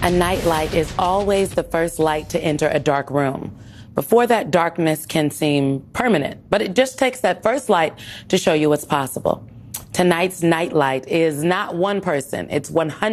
A nightlight is always the first light to enter a dark room. Before that darkness can seem permanent, but it just takes that first light to show you what's possible. Tonight's nightlight is not one person, it's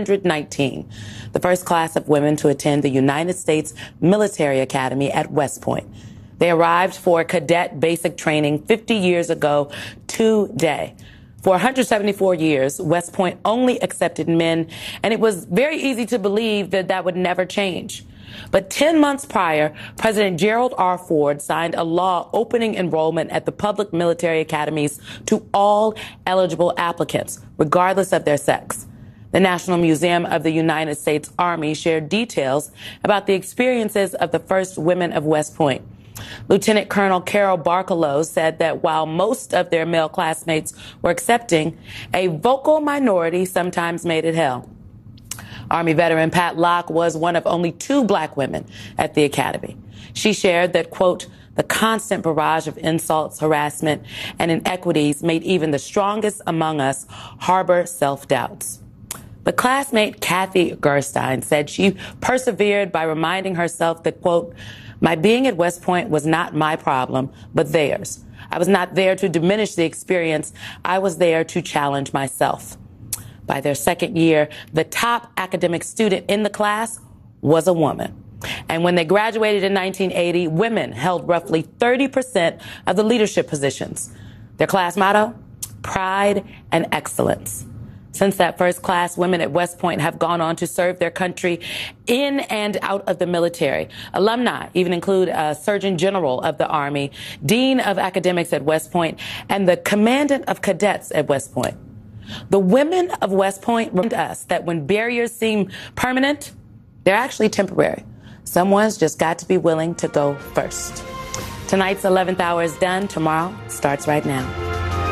119. The first class of women to attend the United States Military Academy at West Point. They arrived for cadet basic training 50 years ago today. For 174 years, West Point only accepted men, and it was very easy to believe that that would never change. But 10 months prior, President Gerald R. Ford signed a law opening enrollment at the public military academies to all eligible applicants, regardless of their sex. The National Museum of the United States Army shared details about the experiences of the first women of West Point. Lieutenant Colonel Carol Barkalow said that while most of their male classmates were accepting, a vocal minority sometimes made it hell. Army veteran Pat Locke was one of only 2 black women at the academy. She shared that, quote, the constant barrage of insults, harassment, and inequities made even the strongest among us harbor self-doubts. But classmate Kathy Gerstein said she persevered by reminding herself that, quote, my being at West Point was not my problem, but theirs. I was not there to diminish the experience. I was there to challenge myself. By their second year, the top academic student in the class was a woman. And when they graduated in 1980, women held roughly 30% of the leadership positions. Their class motto, pride and excellence. Since that first class, women at West Point have gone on to serve their country in and out of the military. Alumni even include a Surgeon General of the Army, Dean of Academics at West Point, and the Commandant of Cadets at West Point. The women of West Point remind us that when barriers seem permanent, they're actually temporary. Someone's just got to be willing to go first. Tonight's 11th hour is done. Tomorrow starts right now.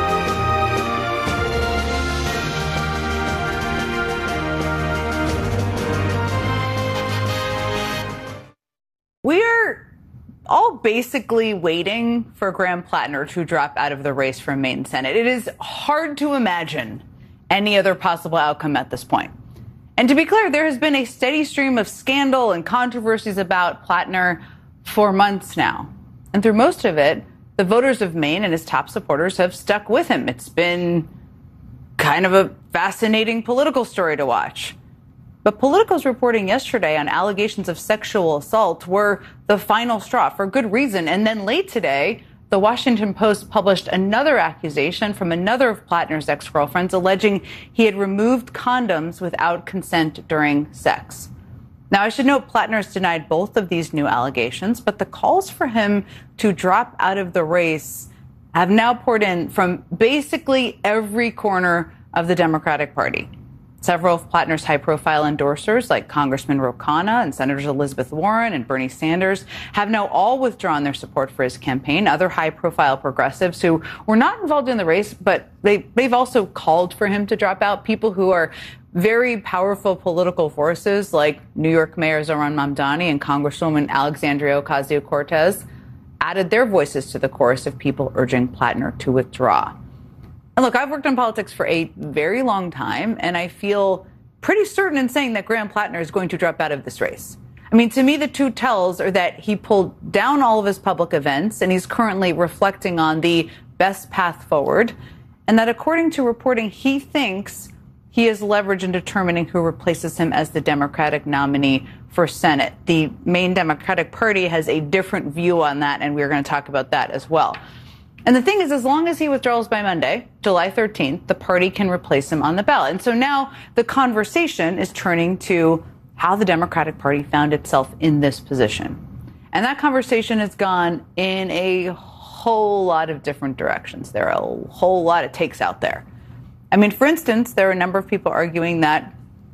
We're all basically waiting for Graham Plattner to drop out of the race for Maine Senate. It is hard to imagine any other possible outcome at this point. And to be clear, there has been a steady stream of scandal and controversies about Plattner for months now. And through most of it, the voters of Maine and his top supporters have stuck with him. It's been kind of a fascinating political story to watch. But Politico's reporting yesterday on allegations of sexual assault were the final straw for good reason. And then late today, the Washington Post published another accusation from another of Plattner's ex-girlfriends alleging he had removed condoms without consent during sex. Now, I should note Plattner's denied both of these new allegations, but the calls for him to drop out of the race have now poured in from basically every corner of the Democratic Party. Several of Plattner's high-profile endorsers, like Congressman Ro Khanna and Senators Elizabeth Warren and Bernie Sanders, have now all withdrawn their support for his campaign. Other high-profile progressives who were not involved in the race, but they've also called for him to drop out. People who are very powerful political forces, like New York Mayor Zohran Mamdani and Congresswoman Alexandria Ocasio-Cortez, added their voices to the chorus of people urging Plattner to withdraw. And look, I've worked in politics for a very long time, and I feel pretty certain in saying that Graham Plattner is going to drop out of this race. I mean, to me, the two tells are that he pulled down all of his public events, and he's currently reflecting on the best path forward, and that according to reporting, he thinks he has leverage in determining who replaces him as the Democratic nominee for Senate. The Maine Democratic Party has a different view on that, and we're going to talk about that as well. And the thing is, as long as he withdraws by Monday, July 13th, the party can replace him on the ballot. And so now the conversation is turning to how the Democratic Party found itself in this position. And that conversation has gone in a whole lot of different directions. There are a whole lot of takes out there. I mean, for instance, there are a number of people arguing that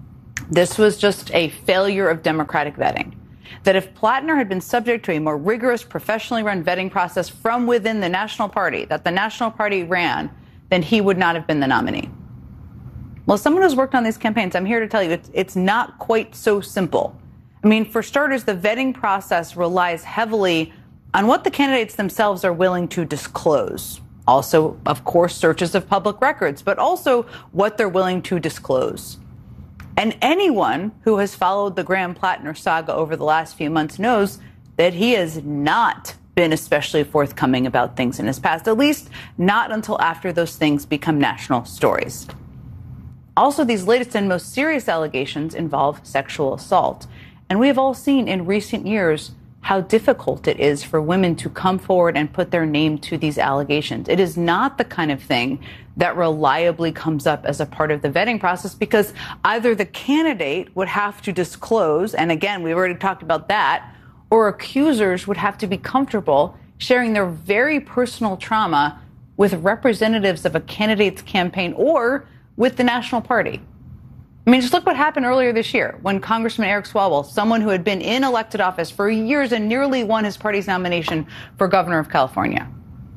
this was just a failure of Democratic vetting. That if Plattner had been subject to a more rigorous, professionally run vetting process from within the National Party, that the National Party ran, then he would not have been the nominee. Well, as someone who's worked on these campaigns, I'm here to tell you it's not quite so simple. I mean, for starters, the vetting process relies heavily on what the candidates themselves are willing to disclose. Also, of course, searches of public records, but also what they're willing to disclose. And anyone who has followed the Graham Plattner saga over the last few months knows that he has not been especially forthcoming about things in his past, at least not until after those things become national stories. Also, these latest and most serious allegations involve sexual assault. And we have all seen in recent years how difficult it is for women to come forward and put their name to these allegations. It is not the kind of thing that reliably comes up as a part of the vetting process, because either the candidate would have to disclose, and again, we've already talked about that, or accusers would have to be comfortable sharing their very personal trauma with representatives of a candidate's campaign or with the national party. I mean, just look what happened earlier this year when Congressman Eric Swalwell, someone who had been in elected office for years and nearly won his party's nomination for governor of California.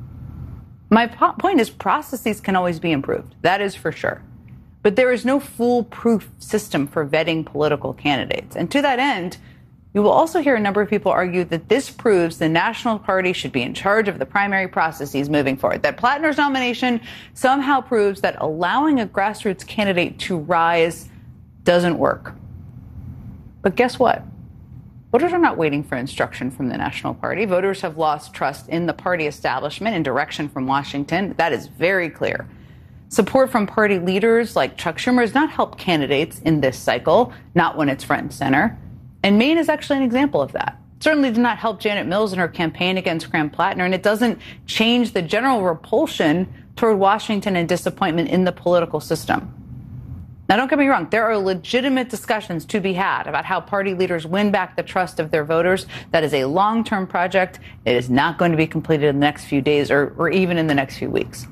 My point is, processes can always be improved. That is for sure. But there is no foolproof system for vetting political candidates. And to that end, you will also hear a number of people argue that this proves the national party should be in charge of the primary processes moving forward. That Plattner's nomination somehow proves that allowing a grassroots candidate to rise doesn't work. But guess what? Voters are not waiting for instruction from the national party. Voters have lost trust in the party establishment and direction from Washington. That is very clear. Support from party leaders like Chuck Schumer has not helped candidates in this cycle, not when it's front and center. And Maine is actually an example of that. It certainly did not help Janet Mills in her campaign against Graham Plattner, and it doesn't change the general repulsion toward Washington and disappointment in the political system. Now, don't get me wrong. There are legitimate discussions to be had about how party leaders win back the trust of their voters. That is a long-term project. It is not going to be completed in the next few days or even in the next few weeks.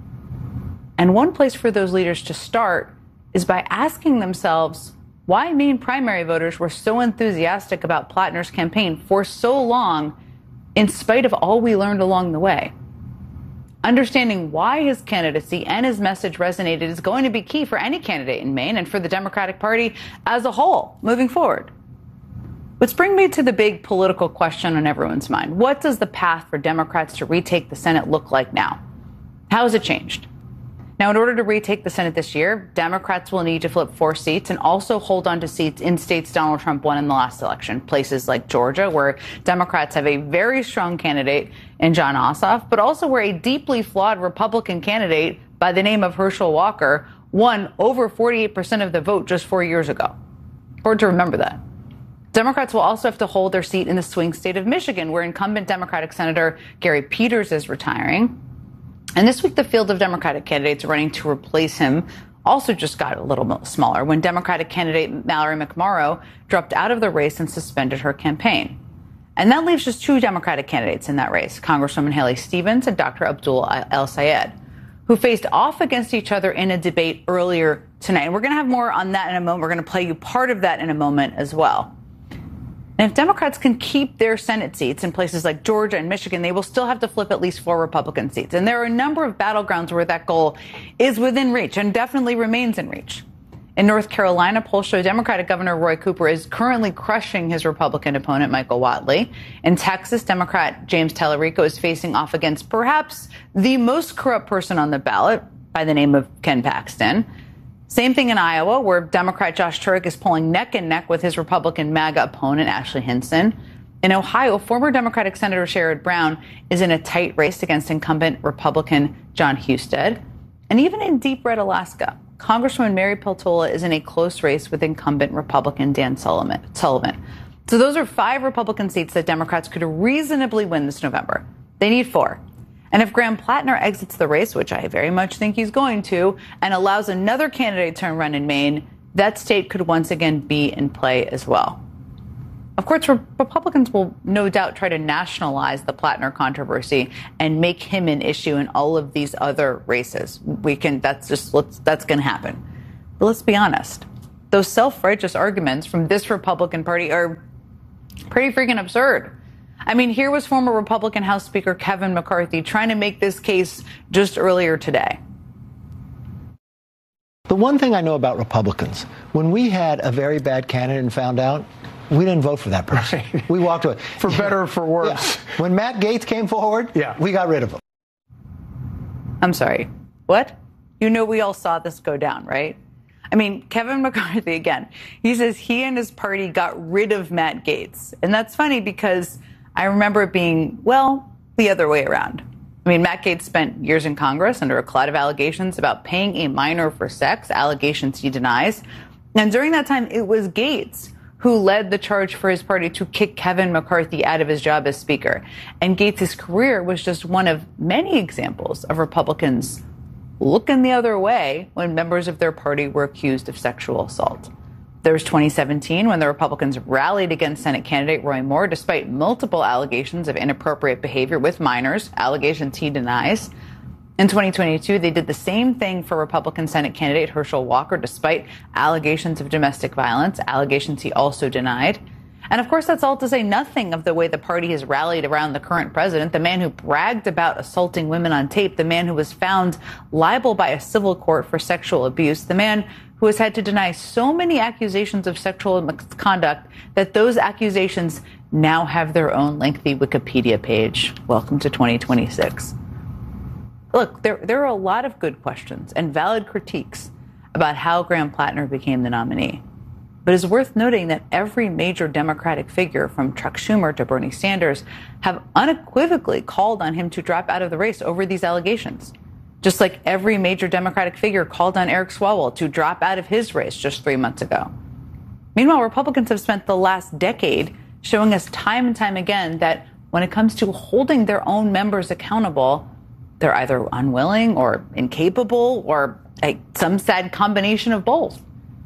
And one place for those leaders to start is by asking themselves why Maine primary voters were so enthusiastic about Plattner's campaign for so long, in spite of all we learned along the way. Understanding why his candidacy and his message resonated is going to be key for any candidate in Maine and for the Democratic Party as a whole moving forward. Which brings me to the big political question on everyone's mind. What does the path for Democrats to retake the Senate look like now? How has it changed? Now, in order to retake the Senate this year, Democrats will need to flip 4 seats and also hold on to seats in states Donald Trump won in the last election, places like Georgia, where Democrats have a very strong candidate in Jon Ossoff, but also where a deeply flawed Republican candidate by the name of Herschel Walker won over 48% of the vote just 4 years ago. Important to remember that. Democrats will also have to hold their seat in the swing state of Michigan, where incumbent Democratic Senator Gary Peters is retiring. And this week, the field of Democratic candidates running to replace him also just got a little smaller when Democratic candidate Mallory McMorrow dropped out of the race and suspended her campaign. And that leaves just 2 Democratic candidates in that race, Congresswoman Haley Stevens and Dr. Abdul El-Sayed, who faced off against each other in a debate earlier tonight. And we're going to have more on that in a moment. We're going to play you part of that in a moment as well. And if Democrats can keep their Senate seats in places like Georgia and Michigan, they will still have to flip at least 4 Republican seats. And there are a number of battlegrounds where that goal is within reach and definitely remains in reach. In North Carolina, polls show Democratic Governor Roy Cooper is currently crushing his Republican opponent, Michael Whatley. In Texas, Democrat James Tallarico is facing off against perhaps the most corrupt person on the ballot by the name of Ken Paxton. Same thing in Iowa, where Democrat Josh Turek is polling neck and neck with his Republican MAGA opponent, Ashley Hinson. In Ohio, former Democratic Senator Sherrod Brown is in a tight race against incumbent Republican John Husted. And even in deep red Alaska, Congresswoman Mary Peltola is in a close race with incumbent Republican Dan Sullivan. So those are 5 Republican seats that Democrats could reasonably win this November. They need 4. And if Graham Plattner exits the race, which I very much think he's going to, and allows another candidate to run in Maine, that state could once again be in play as well. Of course, Republicans will no doubt try to nationalize the Plattner controversy and make him an issue in all of these other races. That's going to happen. But let's be honest. Those self-righteous arguments from this Republican Party are pretty freaking absurd. I mean, here was former Republican House Speaker Kevin McCarthy trying to make this case just earlier today. The one thing I know about Republicans, when we had a very bad candidate and found out, we didn't vote for that person. Right. We walked away. For better or for worse. Yeah. When Matt Gaetz came forward, we got rid of him. I'm sorry. What? You know we all saw this go down, right? I mean, Kevin McCarthy, again, he says he and his party got rid of Matt Gaetz. And that's funny because I remember it being, well, the other way around. I mean, Matt Gaetz spent years in Congress under a cloud of allegations about paying a minor for sex, allegations he denies. And during that time, it was Gaetz who led the charge for his party to kick Kevin McCarthy out of his job as Speaker. And Gaetz's career was just one of many examples of Republicans looking the other way when members of their party were accused of sexual assault. There was 2017 when the Republicans rallied against Senate candidate Roy Moore despite multiple allegations of inappropriate behavior with minors, allegations he denies. In 2022, they did the same thing for Republican Senate candidate Herschel Walker despite allegations of domestic violence, allegations he also denied. And of course, that's all to say nothing of the way the party has rallied around the current president, the man who bragged about assaulting women on tape, the man who was found liable by a civil court for sexual abuse, the man who has had to deny so many accusations of sexual misconduct that those accusations now have their own lengthy Wikipedia page. Welcome to 2026. Look, there are a lot of good questions and valid critiques about how Graham Plattner became the nominee. But it's worth noting that every major Democratic figure, from Chuck Schumer to Bernie Sanders, have unequivocally called on him to drop out of the race over these allegations. Just like every major Democratic figure called on Eric Swalwell to drop out of his race just 3 months ago. Meanwhile, Republicans have spent the last decade showing us time and time again that when it comes to holding their own members accountable, they're either unwilling or incapable or some sad combination of both.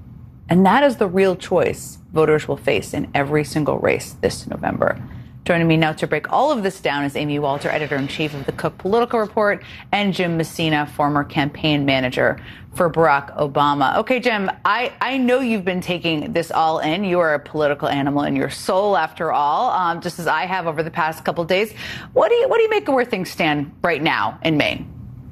And that is the real choice voters will face in every single race this November. Joining me now to break all of this down is Amy Walter, editor-in-chief of the Cook Political Report, and Jim Messina, former campaign manager for Barack Obama. Okay, Jim, I know you've been taking this all in. You are a political animal in your soul, after all, just as I have over the past couple of days. What do you make of where things stand right now in Maine?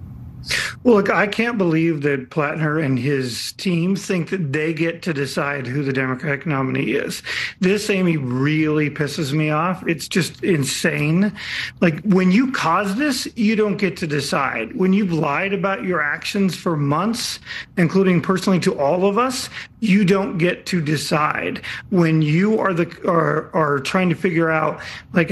Well, look, I can't believe that Plattner and his team think that they get to decide who the Democratic nominee is. This, Amy, really pisses me off. It's just insane. Like, when you cause this, you don't get to decide. When you've lied about your actions for months, including personally to all of us, you don't get to decide. When you are trying to figure out like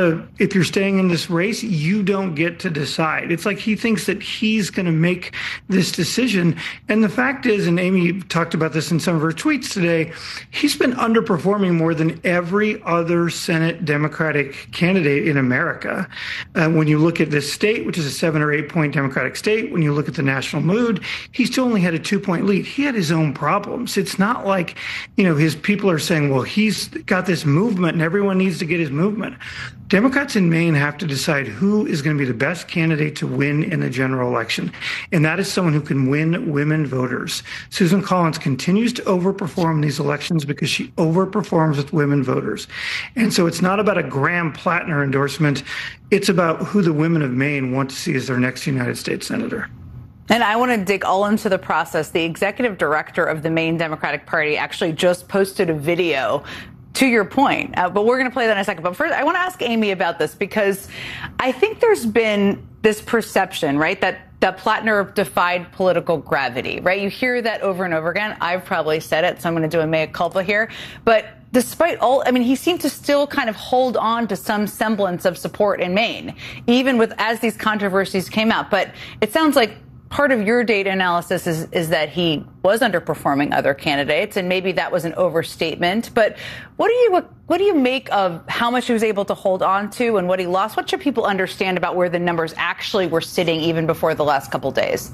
if you're staying in this race, you don't get to decide. It's like he thinks that he's going to make this decision. And the fact is, and Amy talked about this in some of her tweets today, he's been underperforming more than every other Senate Democratic candidate in America. When you look at this state, which is a 7 or 8 point Democratic state, when you look at the national mood, he still only had a 2-point lead. He had his own problems. It's not like, his people are saying, well, he's got this movement and everyone needs to get his movement. Democrats in Maine have to decide who is going to be the best candidate to win in the general election. And that is someone who can win women voters. Susan Collins continues to overperform these elections because she overperforms with women voters. And so it's not about a Graham Plattner endorsement. It's about who the women of Maine want to see as their next United States senator. And I want to dig all into the process. The executive director of the Maine Democratic Party actually just posted a video to your point, but we're going to play that in a second. But first, I want to ask Amy about this because I think there's been this perception, right, that Plattner defied political gravity, right? You hear that over and over again. I've probably said it, so I'm going to do a mea culpa here. But despite all, he seemed to still kind of hold on to some semblance of support in Maine, even as these controversies came out. But it sounds like part of your data analysis is that he was underperforming other candidates, and maybe that was an overstatement. But what do you make of how much he was able to hold on to and what he lost? What should people understand about where the numbers actually were sitting even before the last couple days?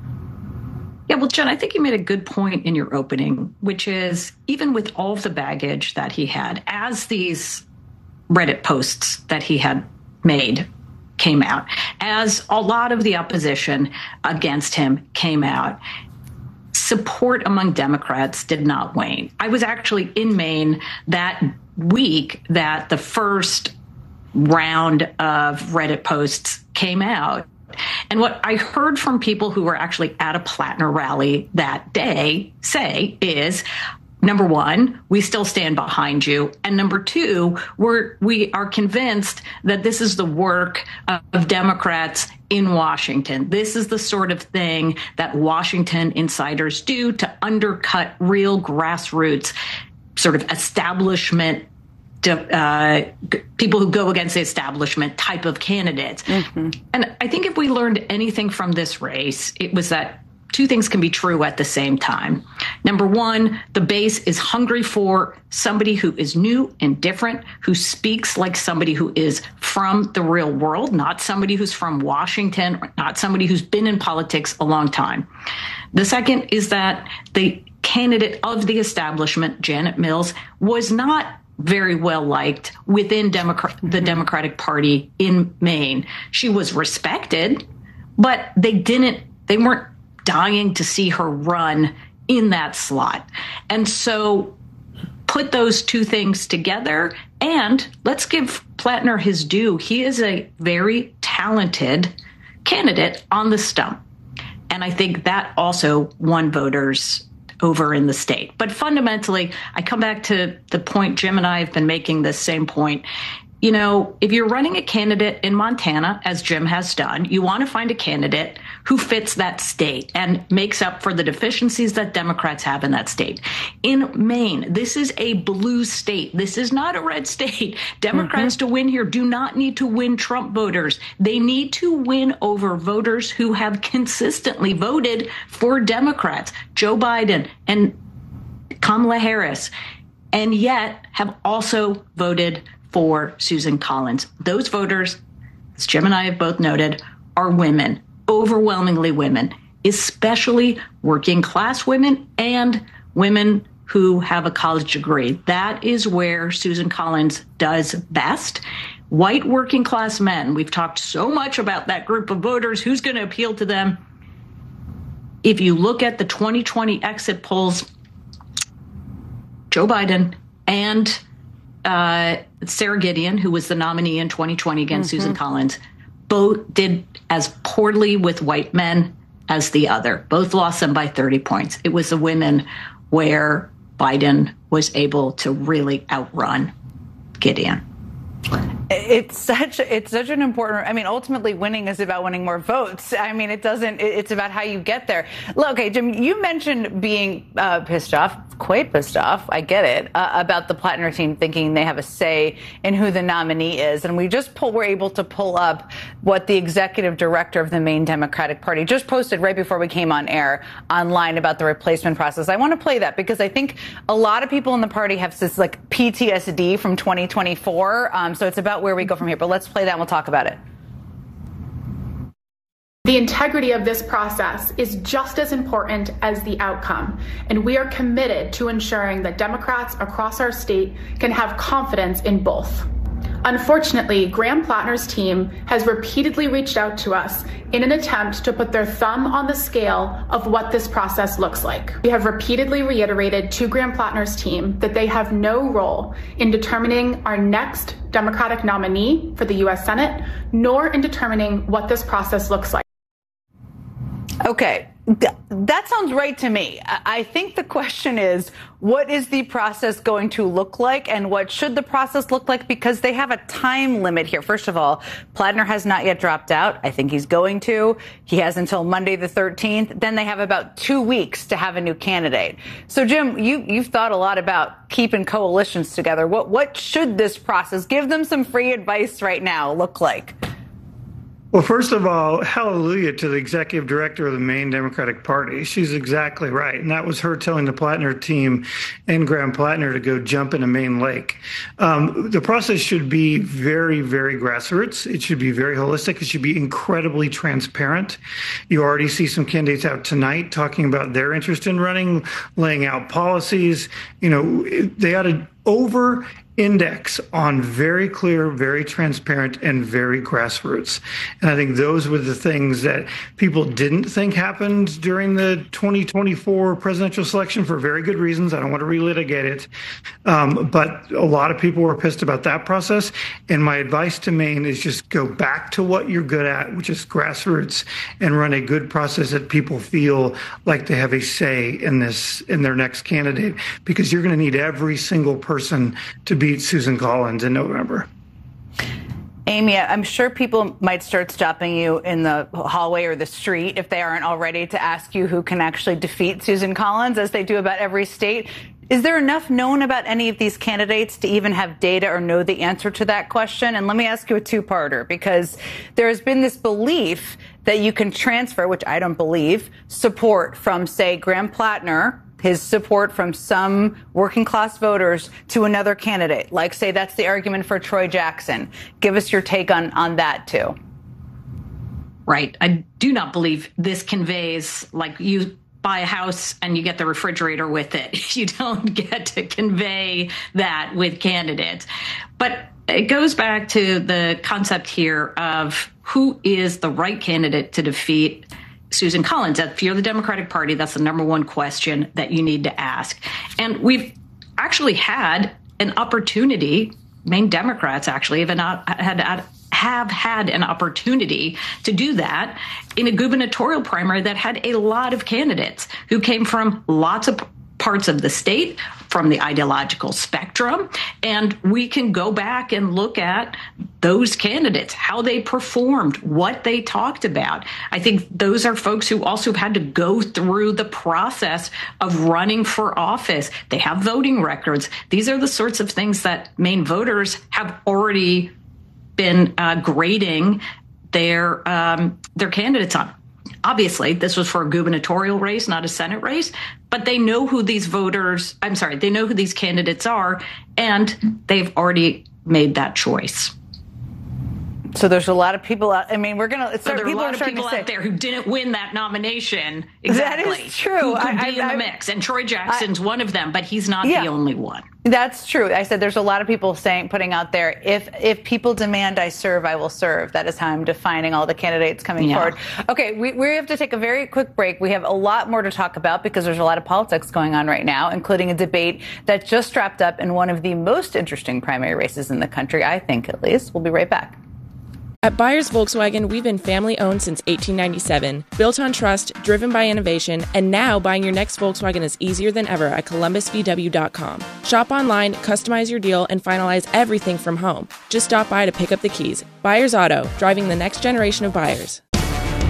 Yeah, well, Jen, I think you made a good point in your opening, which is even with all of the baggage that he had, as these Reddit posts that he had made came out, as a lot of the opposition against him came out, support among Democrats did not wane. I was actually in Maine that week that the first round of Reddit posts came out. And what I heard from people who were actually at a Plattner rally that day say is, number one, we still stand behind you. And number two, we are convinced that this is the work of Democrats in Washington. This is the sort of thing that Washington insiders do to undercut real grassroots sort of establishment, people who go against the establishment type of candidates. Mm-hmm. And I think if we learned anything from this race, it was that two things can be true at the same time. Number one, the base is hungry for somebody who is new and different, who speaks like somebody who is from the real world, not somebody who's from Washington, or not somebody who's been in politics a long time. The second is that the candidate of the establishment, Janet Mills, was not very well liked within the Democratic Party in Maine. She was respected, but they weren't dying to see her run in that slot. And so put those two things together, and let's give Plattner his due. He is a very talented candidate on the stump. And I think that also won voters over in the state. But fundamentally, I come back to the point Jim and I have been making, this same point. You know, if you're running a candidate in Montana, as Jim has done, you want to find a candidate who fits that state and makes up for the deficiencies that Democrats have in that state. In Maine, this is a blue state. This is not a red state. Democrats to win here do not need to win Trump voters. They need to win over voters who have consistently voted for Democrats, Joe Biden and Kamala Harris, and yet have also voted for Susan Collins. Those voters, as Jim and I have both noted, are women, overwhelmingly women, especially working class women and women who have a college degree. That is where Susan Collins does best. White working class men, we've talked so much about that group of voters, who's going to appeal to them. If you look at the 2020 exit polls, Joe Biden and Sarah Gideon, who was the nominee in 2020 against Susan Collins, both did as poorly with white men as the other. Both lost them by 30 points. It was the women where Biden was able to really outrun Gideon. It's such an important, I mean, ultimately winning is about winning more votes. I mean, it's about how you get there. Look, okay, Jim, you mentioned being pissed off, quite pissed off, I get it, about the Plattner team thinking they have a say in who the nominee is. And we're able to pull up what the executive director of the Maine Democratic Party just posted right before we came on air online about the replacement process. I want to play that because I think a lot of people in the party have this like PTSD from 2024. So it's about where we go from here. But let's play that and we'll talk about it. The integrity of this process is just as important as the outcome, and we are committed to ensuring that Democrats across our state can have confidence in both. Unfortunately, Graham Plattner's team has repeatedly reached out to us in an attempt to put their thumb on the scale of what this process looks like. We have repeatedly reiterated to Graham Plattner's team that they have no role in determining our next Democratic nominee for the U.S. Senate, nor in determining what this process looks like. Okay, that sounds right to me. I think the question is, what is the process going to look like and what should the process look like? Because they have a time limit here. First of all, Plattner has not yet dropped out. I think he's going to. He has until Monday the 13th. Then they have about 2 weeks to have a new candidate. So, Jim, you've thought a lot about keeping coalitions together. What should this process, give them some free advice right now, look like? Well, first of all, hallelujah to the executive director of the Maine Democratic Party. She's exactly right. And that was her telling the Plattner team and Graham Plattner to go jump in a Maine lake. The process should be very, very grassroots. It should be very holistic. It should be incredibly transparent. You already see some candidates out tonight talking about their interest in running, laying out policies. You know, they ought to over index on very clear, very transparent, and very grassroots. And I think those were the things that people didn't think happened during the 2024 presidential selection for very good reasons. I don't want to relitigate it. But a lot of people were pissed about that process. And my advice to Maine is just go back to what you're good at, which is grassroots, and run a good process that people feel like they have a say in their next candidate, because you're going to need every single person to beat Susan Collins in November. Amy, I'm sure people might start stopping you in the hallway or the street, if they aren't already, to ask you who can actually defeat Susan Collins, as they do about every state. Is there enough known about any of these candidates to even have data or know the answer to that question? And let me ask you a two-parter, because there has been this belief that you can transfer, which I don't believe, support from, say, Graham Plattner, his support from some working class voters, to another candidate. Like, say, that's the argument for Troy Jackson. Give us your take on that, too. Right. I do not believe this conveys, like, you buy a house and you get the refrigerator with it. You don't get to convey that with candidates. But it goes back to the concept here of who is the right candidate to defeat Susan Collins. If you're the Democratic Party, that's the number one question that you need to ask. And we've actually had an opportunity, Maine Democrats actually have had an opportunity to do that in a gubernatorial primary that had a lot of candidates who came from lots of parts of the state, from the ideological spectrum. And we can go back and look at those candidates, how they performed, what they talked about. I think those are folks who also had to go through the process of running for office. They have voting records. These are the sorts of things that Maine voters have already been grading their candidates on. Obviously, this was for a gubernatorial race, not a Senate race, but they know who these they know who these candidates are, and they've already made that choice. So there's a lot of people out. I mean, we're going to start. There are a lot of people out there who didn't win that nomination. Exactly. That is true. Who could be in the mix. And Troy Jackson's one of them, but he's not the only one. That's true. I said there's a lot of people putting out there, if people demand I serve, I will serve. That is how I'm defining all the candidates coming forward. Okay, we have to take a very quick break. We have a lot more to talk about because there's a lot of politics going on right now, including a debate that just wrapped up in one of the most interesting primary races in the country, I think at least. We'll be right back. At Byers Volkswagen, we've been family-owned since 1897, built on trust, driven by innovation, and now buying your next Volkswagen is easier than ever at columbusvw.com. Shop online, customize your deal, and finalize everything from home. Just stop by to pick up the keys. Byers Auto, driving the next generation of buyers.